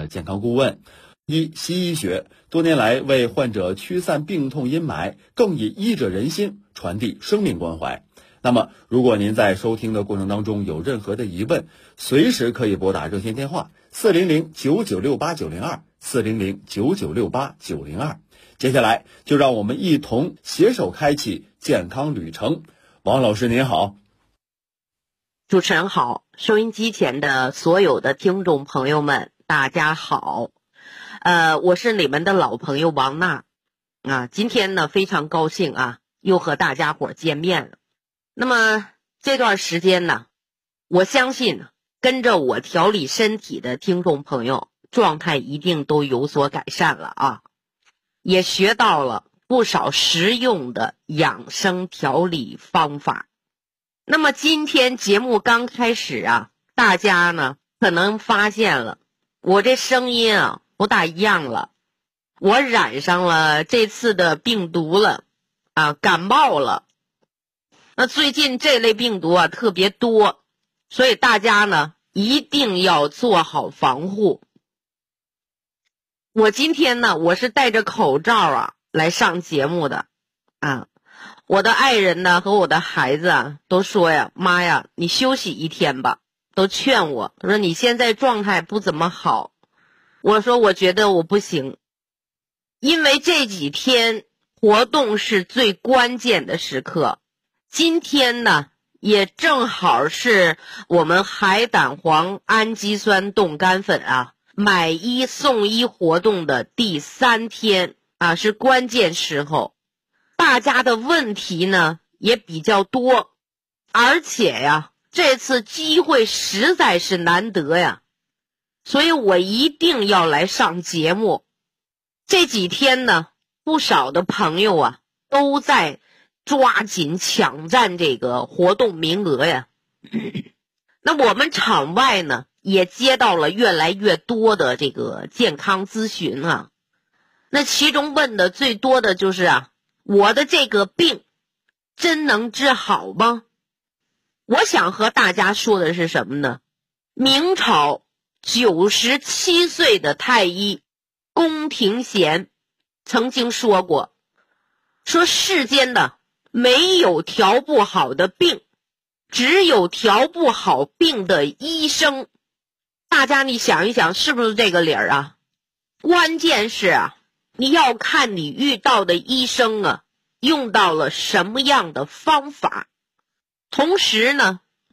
的健康顾问。一、西医学多年来为患者驱散病痛阴霾，更以医者仁心，传递生命关怀。那么如果您在收听的过程当中有任何的疑问，随时可以拨打热线电话400-9968-902 400-9968-902。接下来就让我们一同携手开启健康旅程。王老师您好。 主持人好，收音机前的所有的听众朋友们大家好。我是你们的老朋友王娜啊，今天呢非常高兴啊，又和大家伙见面了。那么这段时间呢，我相信跟着我调理身体的听众朋友状态一定都有所改善了啊，也学到了不少实用的养生调理方法。那么今天节目刚开始啊，大家呢可能发现了我这声音啊不大一样了，我染上了这次的病毒了啊，感冒了。那最近这类病毒啊特别多，所以大家呢一定要做好防护。我今天呢我是戴着口罩啊来上节目的啊，我的爱人呢和我的孩子啊都说呀，妈呀你休息一天吧，都劝我，他说你现在状态不怎么好。我说我觉得我不行，因为这几天活动是最关键的时刻。今天呢也正好是我们海胆黄氨基酸冻干粉啊买一送一活动的第3天啊，是关键时候。大家的问题呢也比较多，而且呀这次机会实在是难得呀，所以我一定要来上节目。这几天呢不少的朋友啊都在抓紧抢占这个活动名额呀。那我们场外呢也接到了越来越多的这个健康咨询啊，那其中问的最多的就是啊，我的这个病真能治好吗？我想和大家说的是什么呢？明朝97岁的太医宫廷贤曾经说过，说世间呢没有调不好的病，只有调不好病的医生。大家你想一想是不是这个理儿啊？关键是啊，你要看你遇到的医生啊用到了什么样的方法。同时呢